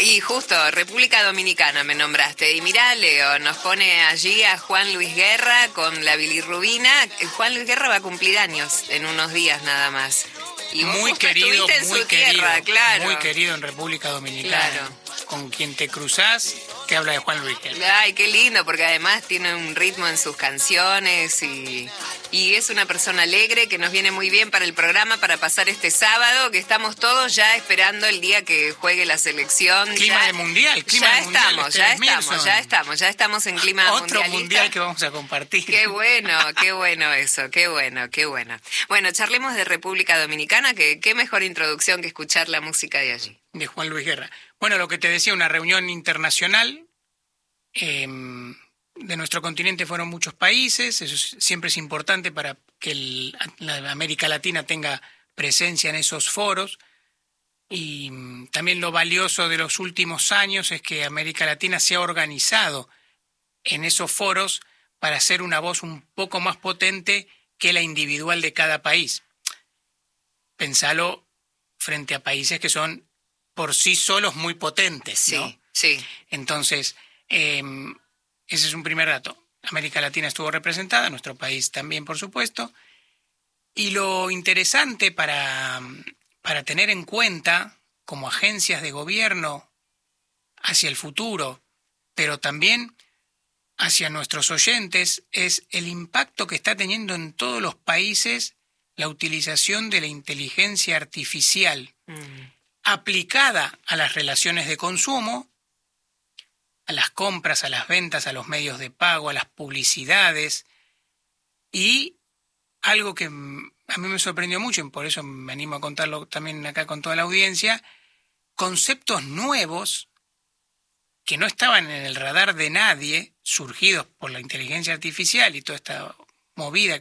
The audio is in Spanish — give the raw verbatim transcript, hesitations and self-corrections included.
Y justo, República Dominicana me nombraste. Y mirá, Leo, nos pone allí a Juan Luis Guerra con la bilirrubina. Juan Luis Guerra va a cumplir años en unos días nada más. Y vos muy querido, en muy su querido, tierra, claro. muy querido en República Dominicana. Claro. Con quien te cruzás, te habla de Juan Luis Guerra. Ay, qué lindo, porque además tiene un ritmo en sus canciones y, y es una persona alegre que nos viene muy bien para el programa, para pasar este sábado, que estamos todos ya esperando el día que juegue la selección. Clima ya, de mundial, clima ya de mundial. Estamos, ya estamos, ya estamos, ya estamos en clima mundialista. Otro mundial que vamos a compartir. Qué bueno, qué bueno eso, qué bueno, qué bueno. Bueno, charlemos de República Dominicana, que qué mejor introducción que escuchar la música de allí. De Juan Luis Guerra. Bueno, lo que te decía, una reunión internacional. Eh, de nuestro continente fueron muchos países, eso es, siempre es importante para que el, la América Latina tenga presencia en esos foros. Y um, también lo valioso de los últimos años es que América Latina se ha organizado en esos foros para hacer una voz un poco más potente que la individual de cada país. Pensalo frente a países que son por sí solos muy potentes, ¿no? Sí, sí. Entonces, eh, ese es un primer dato. América Latina estuvo representada, nuestro país también, por supuesto. Y lo interesante para, para tener en cuenta como agencias de gobierno hacia el futuro, pero también hacia nuestros oyentes, es el impacto que está teniendo en todos los países la utilización de la inteligencia artificial mm. aplicada a las relaciones de consumo, a las compras, a las ventas, a los medios de pago, a las publicidades, y algo que a mí me sorprendió mucho, y por eso me animo a contarlo también acá con toda la audiencia, conceptos nuevos que no estaban en el radar de nadie, surgidos por la inteligencia artificial y toda esta movida